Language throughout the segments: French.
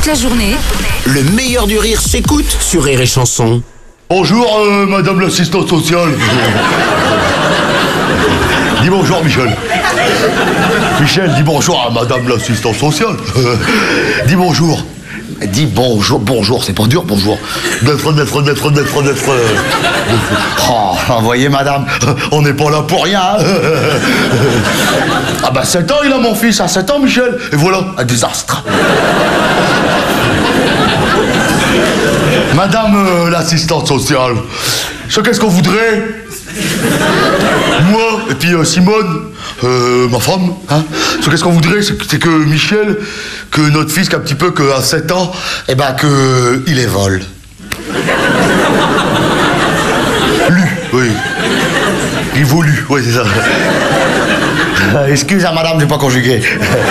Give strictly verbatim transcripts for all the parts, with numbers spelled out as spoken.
la journée, le meilleur du rire s'écoute sur Rire et Chanson. Bonjour, euh, madame l'assistante sociale. Dis bonjour, Michel. Michel, dis bonjour à madame l'assistante sociale. Dis bonjour. Dis bonjour, bonjour, c'est pas dur, bonjour. D'être, d'être, d'être, d'être, d'être. Oh, vous voyez, madame, on n'est pas là pour rien. Hein. Ah bah, sept ans, il a mon fils, à sept ans, Michel. Et voilà, un désastre. Madame euh, l'assistante sociale, je qu'est-ce qu'on voudrait? Moi, et puis euh, Simone, euh, ma femme, hein. Ce qu'est-ce qu'on voudrait, c'est que, c'est que Michel, que notre fils, qu'un petit peu, qu'à sept ans, eh ben, que il évole. Lu, oui. Il évolue, oui, c'est ça. Excuse à madame, j'ai pas conjugué.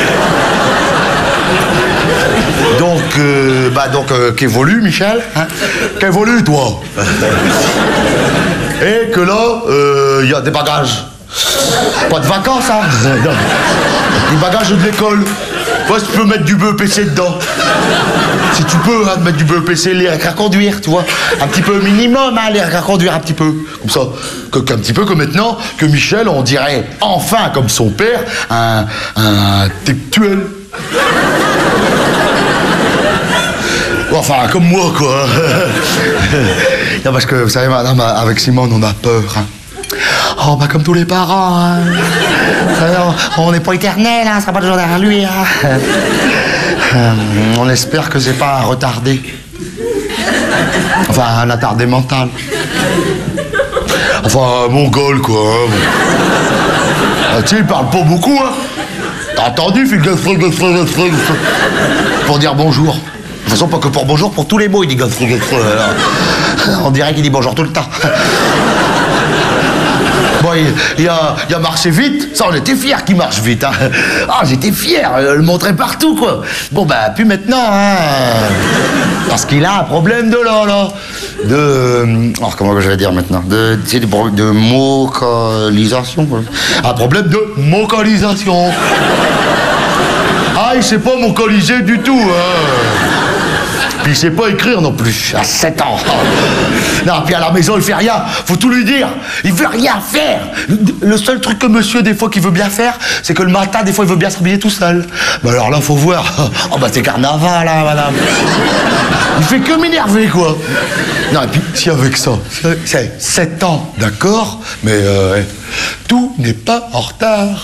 Donc, euh, bah donc, euh, qu'évolue, Michel, hein? Qu'évolue, toi. Et que là, il euh, y a des bagages. Pas de vacances, hein? Des bagages de l'école. Moi, si tu peux mettre du B E P C dedans. Si tu peux, hein, mettre du B E P C, les à conduire, tu vois. Un petit peu minimum, hein, les à conduire un petit peu. Comme ça. Que, qu'un petit peu que maintenant, que Michel, on dirait enfin, comme son père, un, un intellectuel. Enfin, comme moi, quoi. Non, parce que, vous savez, madame, avec Simone, on a peur, hein. Oh, bah, comme tous les parents, hein. On n'est pas éternel, hein, ça sera pas toujours derrière lui, hein. Euh, on espère que c'est pas un retardé. Enfin, un attardé mental. Enfin, un mongol, quoi. Hein. Ah, tu sais, il parle pas beaucoup, hein. T'as entendu, il fait pour dire bonjour. De toute façon, pas que pour bonjour, pour tous les mots, il dit gaffre, gaffre. On dirait qu'il dit bonjour tout le temps. Bon, il, il, a, il a marché vite, ça on était fiers qu'il marche vite. Hein. Ah, j'étais fier, le montrer partout, quoi. Bon, bah, puis maintenant, hein, parce qu'il a un problème de là, là. De. Oh, comment je vais dire maintenant? De, tu sais, de, de vocalisation, quoi. Un problème de vocalisation. Ah, il sait pas vocaliser du tout, hein. Puis il sait pas écrire non plus, à sept ans. Non, puis à la maison, il fait rien. Faut tout lui dire. Il veut rien faire. Le seul truc que monsieur, des fois, qu'il veut bien faire, c'est que le matin, des fois, il veut bien s'habiller tout seul. Bah alors là, faut voir. Oh, bah c'est carnaval, là, madame. Il fait que m'énerver, quoi. Non, et puis, si avec ça, c'est sept ans, d'accord, mais euh, tout n'est pas en retard.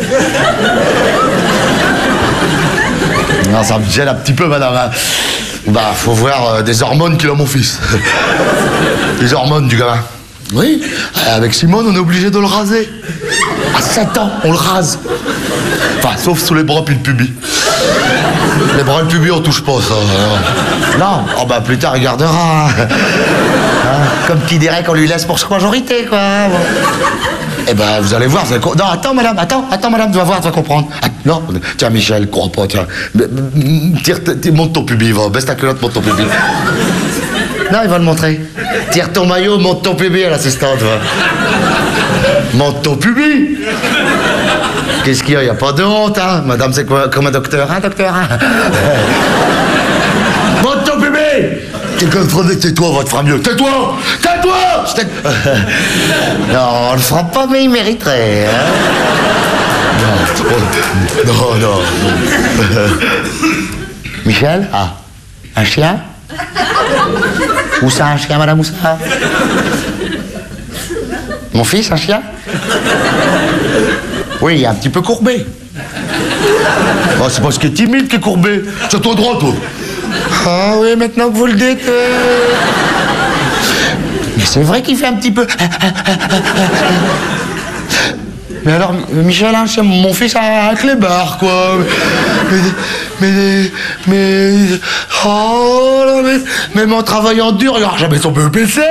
Non, ça me gêne un petit peu, madame. Bah, faut voir euh, des hormones qu'il a, mon fils. Les hormones du gamin. Oui, avec Simone, on est obligé de le raser. À sept ans, on le rase. Enfin, sauf sous les bras puis le pubis. Les bras et le pubis, on touche pas, ça. Non, oh bah, plus tard, il gardera. Hein, comme qui dirait qu'on lui laisse pour sa majorité, quoi. Bon. Eh ben, vous allez voir, vous allez... Non, attends, madame, attends, attends, madame, tu vas voir, tu vas comprendre. Ah, non, tiens, Michel, crois pas, tiens. Tire, tire, monte ton pubis, va, baisse ta culotte, monte ton pubis. Non, il va le montrer. Tire ton maillot, monte ton pubis à l'assistante, va. Monte ton pubis. Qu'est-ce qu'il y a? Il n'y a pas de honte, hein. Madame, c'est quoi, comme un docteur, hein, docteur, hein. Monte ton pubis. Quelqu'un me prenait, tais-toi, va te faire mieux. Tais-toi! Tais-toi! Non, on le fera pas, mais il mériterait. Hein? Non, non, non. Michel? Ah, un chien? Où ça, un chien, madame, où ça? Mon fils, un chien? Oui, il est un petit peu courbé. Oh, c'est parce qu'il est timide qu'il est courbé. Tiens-toi droit, toi. Ah oui, maintenant que vous le dites... Euh... Mais c'est vrai qu'il fait un petit peu... Mais alors, Michel, hein, c'est mon fils a un clébard, quoi. Mais... Mais... Mais... Oh là, mais... Même en travaillant dur, il n'aura jamais son B E P C.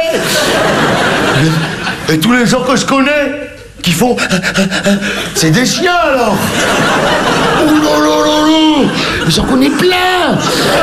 Et tous les gens que je connais, qui font... C'est des chiens, alors. Ouh là là là là. J'en connais plein.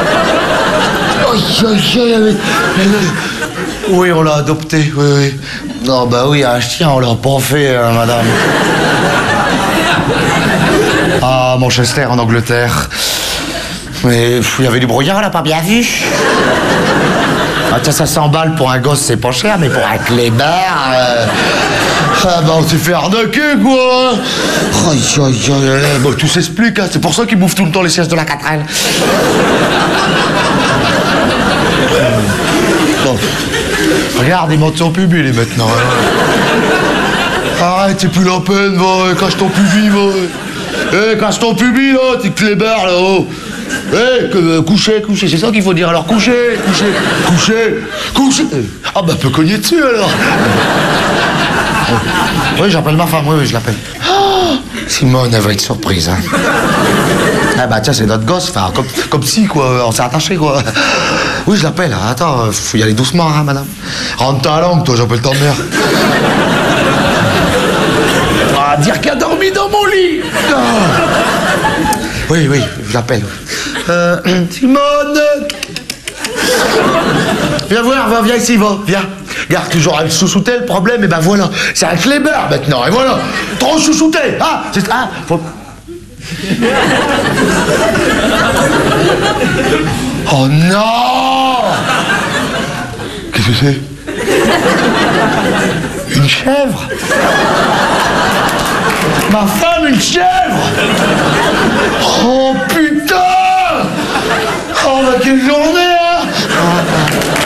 Oui, on l'a adopté, oui, oui. Non, bah oui, un chien, on l'a pas fait, hein, madame. Ah, Manchester, en Angleterre. Mais il y avait du brouillard, on l'a pas bien vu. Ah tiens, ça s'emballe pour un gosse, c'est pas cher, mais pour un clébard... Euh... Ah bah on s'est fait arnaquer, quoi. Aïe, aïe, aïe, bon, tout s'explique, hein. C'est pour ça qu'ils bouffent tout le temps les sièges de la quatre L. Bon. Regarde, il monte son pubis, les maintenant. Hein. Arrête, c'est plus la peine, va, cache ton pubis, va. Eh, cache ton pubis, là, t'es clébard, là-haut. Eh, que, euh, coucher, coucher, c'est ça qu'il faut dire, alors coucher, coucher, coucher, coucher. Ah bah, peut cogner dessus, alors. Oui, j'appelle ma femme, oui, oui, je l'appelle. Oh, Simone, elle va être surprise, hein. Ah bah tiens, c'est notre gosse, enfin, comme, comme si, quoi, on s'est attaché, quoi. Oui, je l'appelle, attends, faut y aller doucement, hein, madame. Rentre ta langue, toi, j'appelle ta mère. Ah, dire qu'elle a dormi dans mon lit. Ah. Oui, oui, je l'appelle. Euh, Simone. Viens voir, va, viens ici, va, viens. Regarde, toujours à le chouchouter, le problème, et ben voilà. C'est un clébard maintenant, et voilà. Trop chouchouté, ah, c'est ah, faut... Oh non! Qu'est-ce que c'est? Une chèvre? Ma femme, une chèvre? Oh putain! Oh, bah quelle journée, hein!